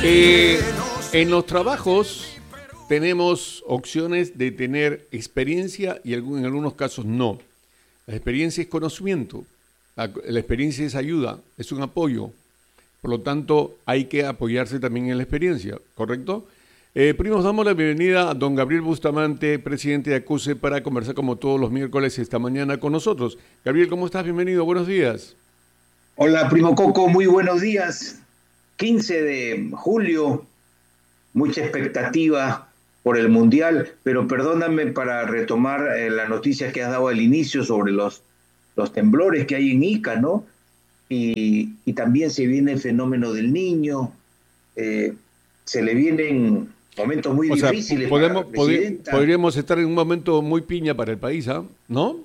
Eh, en los trabajos tenemos opciones de tener experiencia y en algunos casos no. La experiencia es conocimiento, la experiencia es ayuda, es un apoyo. Por lo tanto, hay que apoyarse también en la experiencia, ¿correcto? Primos, damos la bienvenida a don Gabriel Bustamante, presidente de ACUSE, para conversar como todos los miércoles esta mañana con nosotros. Gabriel, ¿cómo estás? Bienvenido, buenos días. Hola, primo Coco, muy buenos días. 15 de julio, mucha expectativa por el Mundial, pero perdóname para retomar la noticia que has dado al inicio sobre los temblores que hay en Ica, ¿no? Y también se viene el fenómeno del Niño, se le vienen momentos muy O sea, difíciles para la presidenta. podríamos estar en un momento muy piña para el país, ¿ah? ¿No?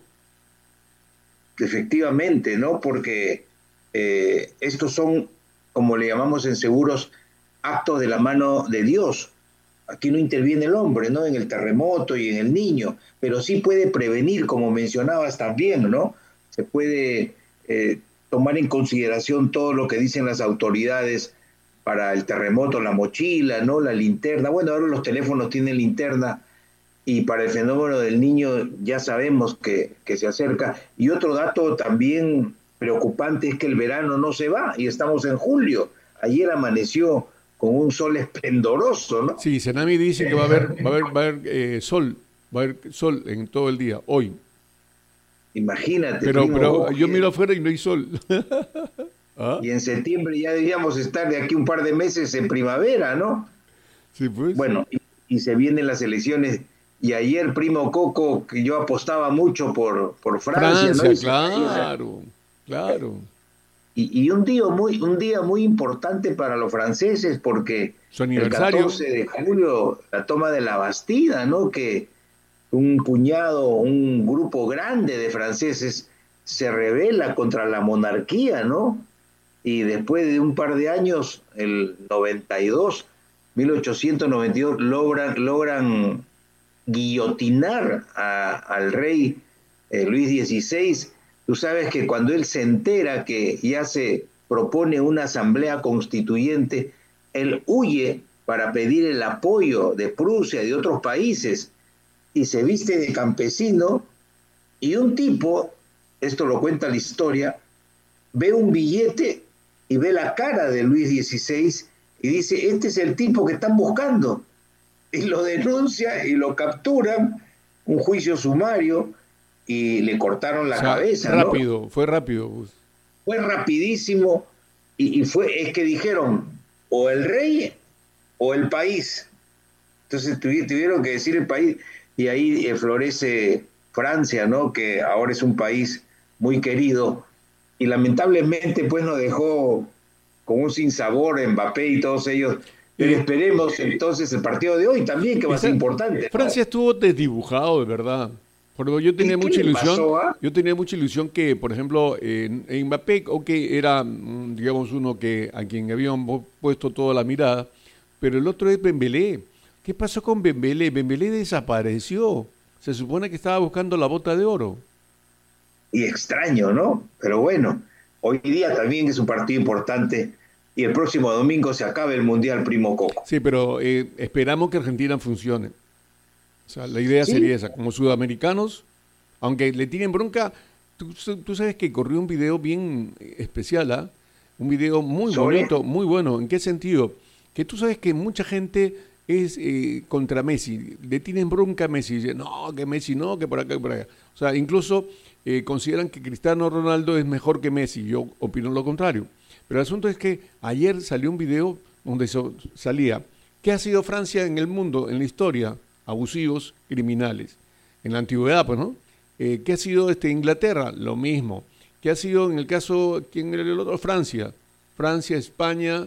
Efectivamente, ¿no? Porque estos son, como le llamamos en seguros, actos de la mano de Dios. Aquí no interviene el hombre, ¿no? En el terremoto y en el niño, pero sí puede prevenir, como mencionabas también, ¿no? Se puede tomar en consideración todo lo que dicen las autoridades para el terremoto, la mochila, ¿no? La linterna. Bueno, ahora los teléfonos tienen linterna y para el fenómeno del niño ya sabemos que se acerca. Y otro dato también preocupante es que el verano no se va y estamos en julio. Ayer amaneció con un sol esplendoroso, ¿no? Sí, Senami dice que va a haber sol, va a haber sol en todo el día, hoy. Imagínate, primo, Pero yo miro afuera y no hay sol. ¿Ah? y en septiembre ya deberíamos estar de aquí un par de meses en primavera, ¿no? Sí, pues. Bueno, y se vienen las elecciones. Y ayer, primo Coco, que yo apostaba mucho por Francia, ¿no? Francia, Y se caía. claro, claro. Y un día muy importante para los franceses porque Su el aniversario. 14 de julio, la toma de la Bastida, ¿no? Que un grupo grande de franceses se rebela contra la monarquía, ¿no? Y después de un par de años, el 92, 1892, logran guillotinar al rey Luis XVI. Tú sabes que cuando él se entera que ya se propone una asamblea constituyente, él huye para pedir el apoyo de Prusia y de otros países y se viste de campesino y un tipo, esto lo cuenta la historia, ve un billete y ve la cara de Luis XVI y dice, este es el tipo que están buscando. Y lo denuncia y lo capturan, un juicio sumario, y le cortaron O la sea, cabeza, ¿no? rápido, fue rápido, pues. Fue rapidísimo es que dijeron, o el rey o el país. Entonces tuvieron que decir el país, y ahí florece Francia, ¿no? Que ahora es un país muy querido, y lamentablemente pues nos dejó con un sinsabor Mbappé y todos ellos, pero Eh, esperemos entonces el partido de hoy también, que va a ser Está- importante, ¿no? Francia estuvo desdibujado, de verdad. Porque ¿Qué le pasó, ah? yo tenía mucha ilusión que, por ejemplo, en Mbappé, ok, era, digamos, uno que a quien habían puesto toda la mirada, pero el otro es Dembélé. ¿Qué pasó con Dembélé? Dembélé desapareció. Se supone que estaba buscando la bota de oro. Y extraño, ¿no? Pero bueno, hoy día también es un partido importante y el próximo domingo se acaba el Mundial, primo Coco. Sí, pero esperamos que Argentina funcione. O sea, la idea Sí, sería esa, como sudamericanos, aunque le tienen bronca, tú sabes que corrió un video bien especial, ¿ah? Un video muy sobre, bonito, muy bueno. ¿En qué sentido? Que tú sabes que mucha gente es contra Messi, le tienen bronca a Messi, dicen, no, que Messi no, que por acá, que por allá. O sea, incluso consideran que Cristiano Ronaldo es mejor que Messi, yo opino lo contrario. Pero el asunto es que ayer salió un video donde salía, ¿qué ha sido Francia en el mundo, en la historia? Abusivos, criminales. En la antigüedad, pues, ¿no? ¿Qué ha sido Inglaterra? Lo mismo. ¿Qué ha sido en el caso, quién era el otro? Francia. Francia, España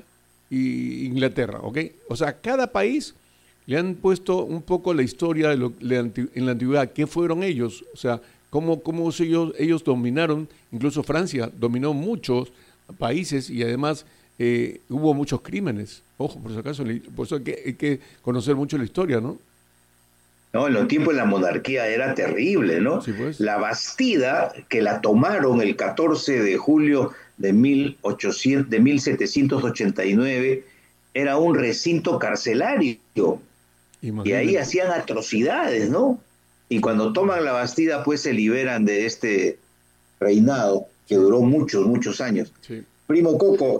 y Inglaterra, ¿ok? O sea, cada país le han puesto un poco la historia en la antigüedad. ¿Qué fueron ellos? O sea, cómo ellos dominaron, incluso Francia dominó muchos países y además hubo muchos crímenes. Ojo, por si acaso, por eso hay que conocer mucho la historia, ¿no? ¿no? En los tiempos de la monarquía era terrible, ¿no? Sí, pues. La Bastida, que la tomaron el 14 de julio de 1789, era un recinto carcelario y ahí Imagínate. hacían atrocidades, ¿no? Y cuando toman la Bastida, pues se liberan de este reinado que Sí, duró muchos, muchos años. sí. Primo Coco,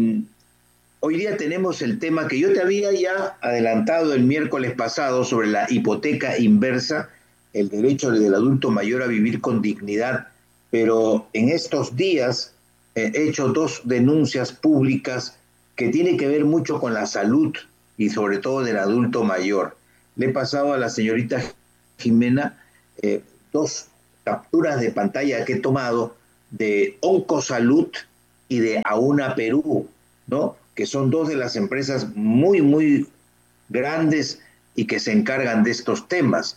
hoy día tenemos el tema que yo te había ya adelantado el miércoles pasado sobre la hipoteca inversa, el derecho del adulto mayor a vivir con dignidad, pero en estos días he hecho dos denuncias públicas que tienen que ver mucho con la salud y sobre todo del adulto mayor. Le he pasado a la señorita Jimena dos capturas de pantalla que he tomado de Oncosalud y de Auna Perú, ¿no? Que son dos de las empresas muy, muy grandes y que se encargan de estos temas.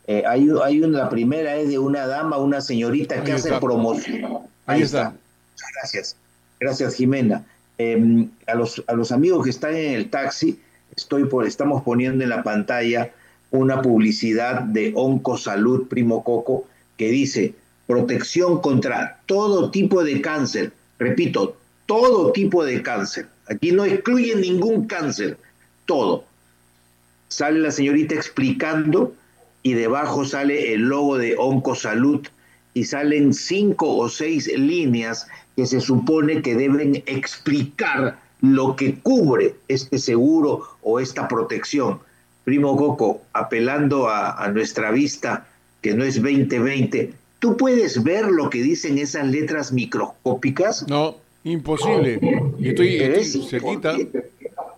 La primera es de una dama, una señorita que Ahí hace está. promoción. Ahí Ahí está. está. Muchas gracias. Gracias, Jimena. A los amigos que están en el taxi, estamos poniendo en la pantalla una publicidad de Oncosalud, Primo Coco, que dice protección contra todo tipo de cáncer. Repito, todo tipo de cáncer. Aquí no excluye ningún cáncer, todo. Sale la señorita explicando y debajo sale el logo de Oncosalud y salen 5 o 6 líneas que se supone que deben explicar lo que cubre este seguro o esta protección. Primo Coco, apelando a nuestra vista, que no es 2020, ¿tú puedes ver lo que dicen esas letras microscópicas? No, imposible. Y estoy, Pero estoy es cerquita. imposible.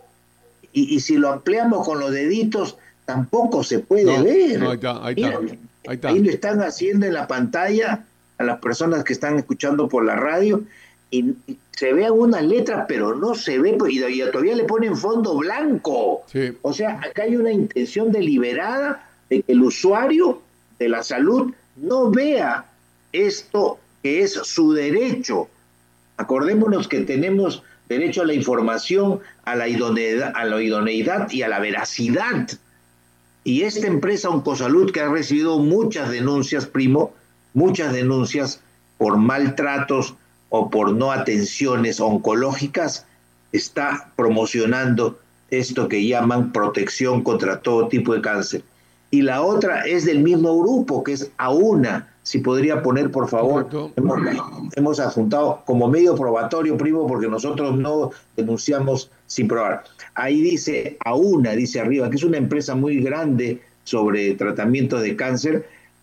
Y si lo ampliamos con los deditos, tampoco se puede No, no, ahí ver. está, ahí Mira, está. Ahí ahí está. lo están haciendo en la pantalla a las personas que están escuchando por la radio y se vean unas letras, pero no se ve, y todavía le ponen fondo blanco. Sí. O sea, acá hay una intención deliberada de que el usuario de la salud no vea esto que es su derecho. Acordémonos que tenemos derecho a la información, a la idoneidad y a la veracidad. Y esta empresa Oncosalud, que ha recibido muchas denuncias, primo, muchas denuncias por maltratos o por no atenciones oncológicas, está promocionando esto que llaman protección contra todo tipo de cáncer. Y la otra es del mismo grupo, que es AUNA. Si podría poner, por favor, Correcto. hemos adjuntado como medio probatorio, primo, porque nosotros no denunciamos sin probar. Ahí dice AUNA, dice arriba, que es una empresa muy grande sobre tratamientos de cáncer,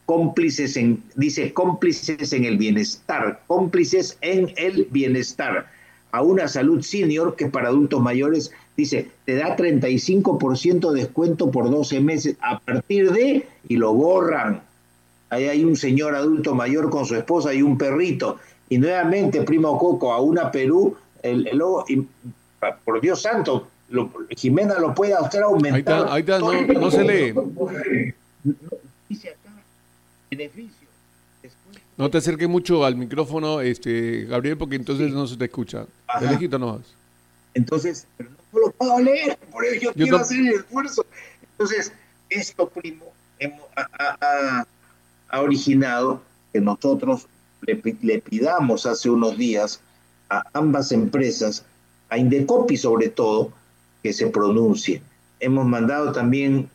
dice cómplices en el bienestar, cómplices en el bienestar. A una salud senior que para adultos mayores dice, te da 35% de descuento por 12 meses a partir de, y lo borran. Ahí hay un señor adulto mayor con su esposa y un perrito. Y nuevamente, primo Coco, a una Perú, el logo, y, por Dios santo, Jimena lo puede usted aumentar. Ahí está, no, no se lee. Dice acá, beneficio. No te acerques mucho al micrófono, Gabriel, porque entonces Sí. no se te escucha. De Ajá. lejito nomás. Entonces, pero no lo puedo leer, por eso yo Yo quiero hacer el esfuerzo. Entonces, esto, primo, ha originado que nosotros le pidamos hace unos días a ambas empresas, a Indecopi sobre todo, que se pronuncie. Hemos mandado también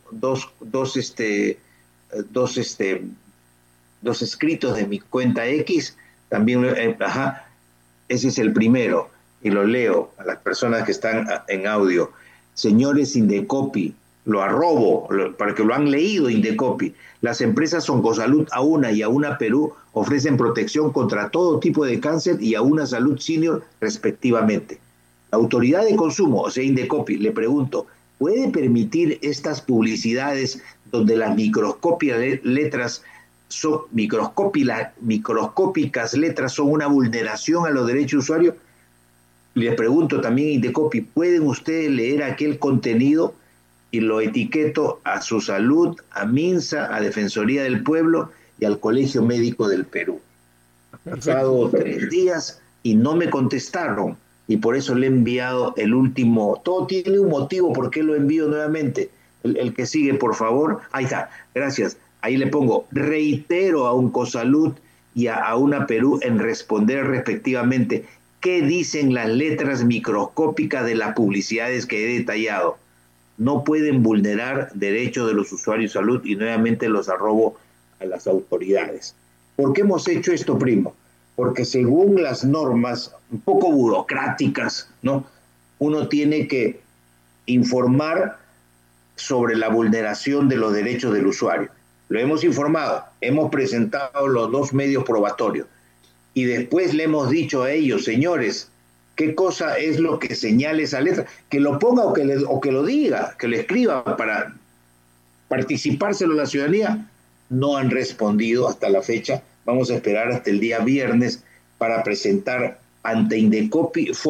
dos, dos escritos de mi cuenta X, también, ese es el primero, y lo leo a las personas que están en audio. Señores Indecopi, lo arrobo, para que lo han leído Indecopi. Las empresas Oncosalud AUNA y AUNA Perú ofrecen protección contra todo tipo de cáncer y AUNA Salud Senior respectivamente. La autoridad de consumo, o sea, Indecopi, le pregunto, ¿puede permitir estas publicidades donde las letras son microscópicas letras son una vulneración a los derechos de usuario? Les pregunto también, Indecopi, ¿pueden ustedes leer aquel contenido? Y lo etiqueto a Su Salud, a MINSA, a Defensoría del Pueblo y al Colegio Médico del Perú. Han Perfecto. pasado 3 días y no me contestaron. Y por eso le he enviado el último. Todo tiene un motivo por qué lo envío nuevamente. El que sigue, por favor. Ahí está, gracias. Ahí le pongo, reitero a Oncosalud y a Una Perú en responder respectivamente. ¿Qué dicen las letras microscópicas de las publicidades que he detallado? No pueden vulnerar derechos de los usuarios de salud y nuevamente los arrobo a las autoridades. ¿Por qué hemos hecho esto, primo? Porque según las normas un poco burocráticas, ¿no? Uno tiene que informar sobre la vulneración de los derechos del usuario. Lo hemos informado, hemos presentado los 2 medios probatorios y después le hemos dicho a ellos, señores, ¿qué cosa es lo que señala esa letra? Que lo ponga o que lo diga, que lo escriba para participárselo a la ciudadanía. No han respondido hasta la fecha. Vamos a esperar hasta el día viernes para presentar ante Indecopi